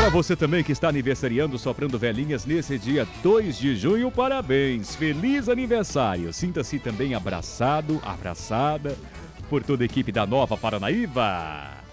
Para você também que está aniversariando, soprando velhinhas nesse dia 2 de junho, parabéns! Feliz aniversário! Sinta-se também abraçado, abraçada por toda a equipe da Nova Paranaíba.